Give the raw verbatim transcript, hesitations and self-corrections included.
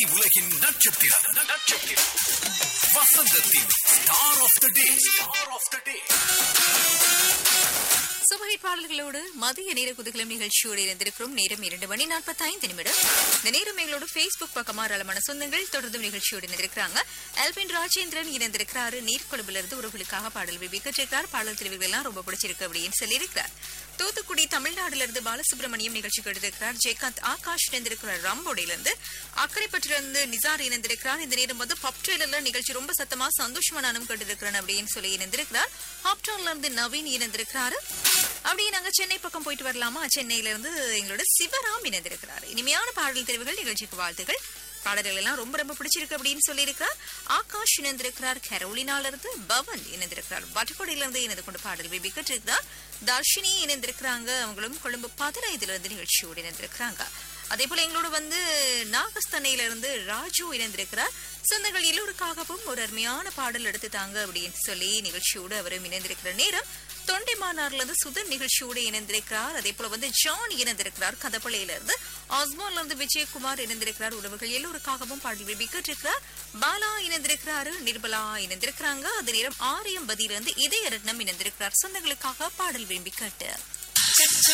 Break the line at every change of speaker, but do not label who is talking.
திரை உலகின் நட்சத்திரம் நட்சத்திரம் வசந்தத்தின் star of the day star of the டே.
சுபஹிட் பாடல்களோடு மதிய நேர குதகலம் நிகழ்ச்சியோடு இணைந்திருக்கிறோம். நேரம் இரண்டு மணி நாற்பத்தி ஐந்து நிமிடம். இந்த நேரம் எங்களோட பேஸ்புக் பக்கமா ஏராளமான சொந்தங்கள் தொடர்ந்து நிகழ்ச்சியோடு இணைந்திருக்கிறாங்க. எல்பின் ராஜேந்திரன் இணைந்திருக்கிறாரு. நீர்கொழும்பிலிருந்து உறவுகளுக்காக பாடல் விபி கற்றிருக்கிறார். பாடல் தெரிவுகள் எல்லாம் ரொம்ப பிடிச்சிருக்கு அப்படின்னு சொல்லியிருக்கிறார். தூத்துக்குடி தமிழ்நாடுல இருந்து பாலசுப்ரமணியம் நிகழ்ச்சி கெடுத்திருக்கிறார். ஜெயகாந்த் ஆகாஷ் இணைந்திருக்கிறார். ராம்போடியிலிருந்து அக்கரைப்பற்றிலிருந்து நிசார் இணைந்திருக்கிறார். இந்த நேரம் வந்து பப் ட்ரெயிலர்ல நிகழ்ச்சி ரொம்ப சத்தமா சந்தோஷமா நானும் கண்டிருக்கிறேன் அப்படின்னு சொல்லி இணைந்திருக்கிறார். ஹாப்டவுன்ல இருந்து நவீன் இணைந்திருக்கிறாரு. அப்படியே நாங்க சென்னை பக்கம் போயிட்டு வரலாமா? சென்னையில இருந்து எங்களோட சிவராம் இணைந்திருக்கிறார். இனிமையான பாடல் தெரிவுகள் நிகழ்ச்சிக்கு வாழ்த்துகள். பாடல்கள் எல்லாம் ரொம்ப ரொம்ப பிடிச்சிருக்கு அப்படின்னு சொல்லியிருக்கிறார். ஆகாஷ் இணைந்திருக்கிறார். கரோலினால இருந்து பவன் இணைந்திருக்கிறார். வட்டக்கோடையில இருந்து இணைந்து கொண்டு பாடல் விபி கற்றிருக்கிறார். தர்ஷினி இணைந்திருக்கிறாங்க. அவங்களும் கொழும்பு பதினைந்துல இருந்து நிகழ்ச்சியோடு இணைந்திருக்கிறாங்க. அதே போல எங்களோட வந்து நாகஸ்தனையில இருந்து ராஜு இணைந்திருக்கிறார். சொந்தங்கள் எல்லோருக்காகவும் ஒரு அருமையான பாடல் எடுத்து தாங்க அப்படின்னு சொல்லி நிகழ்ச்சியோடு அவரும் இணைந்திருக்கிற நேரம் தொண்டைமானார்ல இருந்து சுதன் நிகழ்ச்சியோடு இணைந்திருக்கிறார். அதே போல வந்து ஜான் இணைந்திருக்கிறார். கதப்பளையில இருந்து ஆஸ்மான்ல இருந்து விஜயகுமார் இணைந்திருக்கிறார். உறவுகள் எல்லோருக்காகவும் பாடல் விபி கேட்டிருக்கிறார். பாலா இணைந்திருக்கிறாரு. நிர்மலா இணைந்திருக்கிறாங்க. அதே நேரம் ஆரியம்பதியில இருந்து இதய ரத்னம் இணைந்திருக்கிறார். சொந்தங்களுக்காக பாடல் விரும்பி கேட்டு